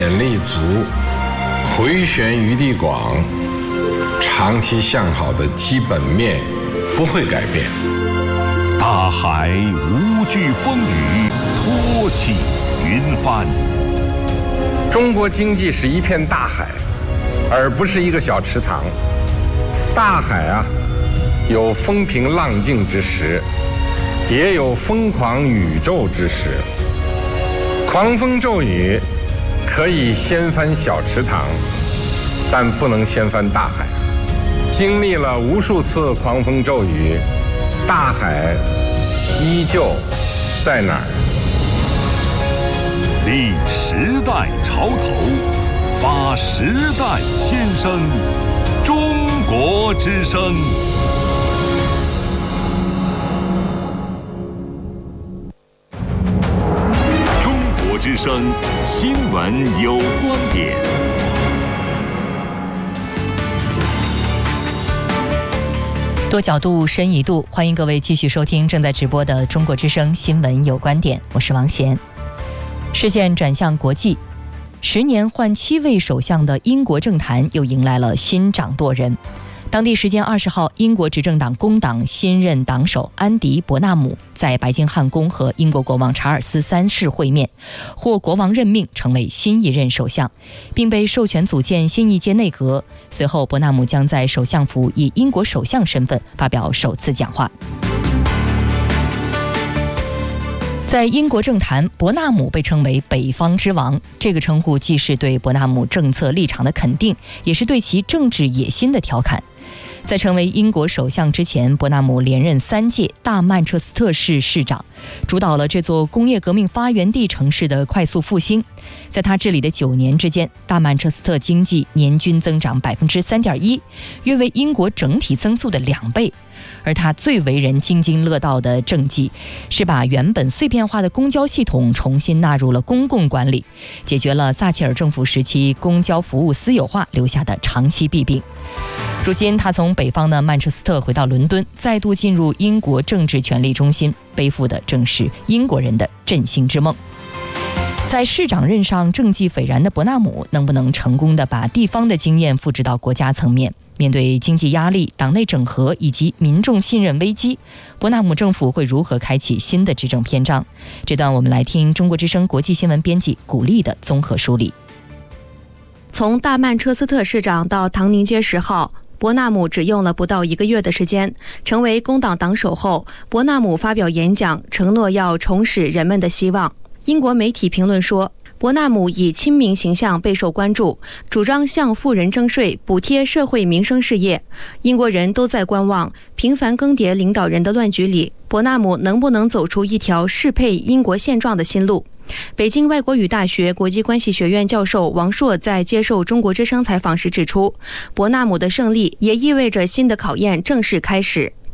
力足，回旋余地广，长期向好的基本面不会改变。 大海无惧风雨，托起云帆。 中国经济是一片大海，而不是一个小池塘。大海啊，有风平浪静之时，也有疯狂宇宙之时。狂风骤雨可以掀翻小池塘，但不能掀翻大海。经历了无数次狂风骤雨，大海依旧在哪儿？ 立时代潮头，发时代先声，中国之声。中国之声新闻有观点。 多角度，深一度，欢迎各位继续收听正在直播的中国之声新闻有观点，我是王贤。视线转向国际，10年换7位首相的英国政坛又迎来了新掌舵人。当地时间20号，英国执政党工党新任党首安迪·伯纳姆在白金汉宫和英国国王查尔斯3世会面，获国王任命成为新一任首相，并被授权组建新一届内阁。随后，伯纳姆将在首相府以英国首相身份发表首次讲话。在英国政坛，伯纳姆被称为北方之王，这个称呼既是对伯纳姆政策立场的肯定，也是对其政治野心的调侃。在成为英国首相之前，伯纳姆连任3届大曼彻斯特市市长，主导了这座工业革命发源地城市的快速复兴。在他治理的9年之间，大曼彻斯特经济年均增长 3.1%， 约为英国整体增速的2倍。而他最为人津津乐道的政绩是把原本碎片化的公交系统重新纳入了公共管理，解决了撒切尔政府时期公交服务私有化留下的长期弊病。如今他从北方的曼彻斯特回到伦敦，再度进入英国政治权力中心，背负的正是英国人的振兴之梦。在市长任上政绩斐然的伯纳姆，能不能成功地把地方的经验复制到国家层面？面对经济压力、党内整合以及民众信任危机，伯纳姆政府会如何开启新的执政篇章？这段我们来听中国之声国际新闻编辑古丽的综合梳理。 从大曼彻斯特市长到唐宁街10号，伯纳姆只用了不到1个月的时间。成为工党党首后，伯纳姆发表演讲，承诺要重拾人们的希望。英国媒体评论说，伯纳姆以亲民形象备受关注，主张向富人征税，补贴社会民生事业。英国人都在观望，频繁更迭领导人的乱局里，伯纳姆能不能走出一条适配英国现状的新路？北京外国语大学国际关系学院教授王硕在接受中国之声采访时指出，伯纳姆的胜利也意味着新的考验正式开始。